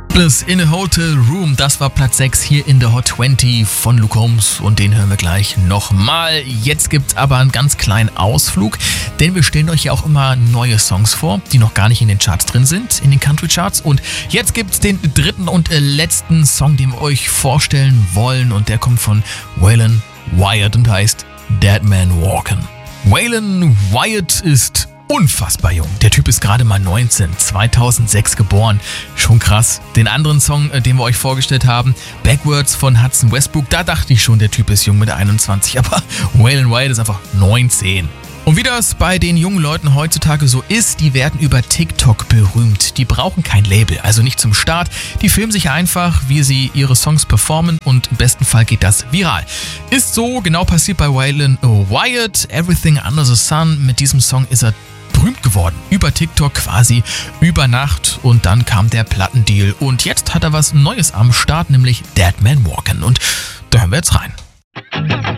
In a Hotel Room, das war Platz 6 hier in der Hot 20 von Luke Combs und den hören wir gleich nochmal. Jetzt gibt's aber einen ganz kleinen Ausflug, denn wir stellen euch ja auch immer neue Songs vor, die noch gar nicht in den Charts drin sind, in den Country Charts, und jetzt gibt's den dritten und letzten Song, den wir euch vorstellen wollen, und der kommt von Waylon Wyatt und heißt Dead Man Walkin'. Waylon Wyatt ist unfassbar jung. Der Typ ist gerade mal 19, 2006 geboren. Schon krass. Den anderen Song, den wir euch vorgestellt haben, Backwards von Hudson Westbrook, da dachte ich schon, der Typ ist jung mit 21, aber Waylon Wyatt ist einfach 19. Und wie das bei den jungen Leuten heutzutage so ist, die werden über TikTok berühmt. Die brauchen kein Label, also nicht zum Start. Die filmen sich einfach, wie sie ihre Songs performen, und im besten Fall geht das viral. Ist so genau passiert bei Waylon Wyatt. Everything Under the Sun. Mit diesem Song ist er berühmt geworden. Über TikTok quasi über Nacht, und dann kam der Plattendeal. Und jetzt hat er was Neues am Start, nämlich Dead Man Walkin'. Und da hören wir jetzt rein.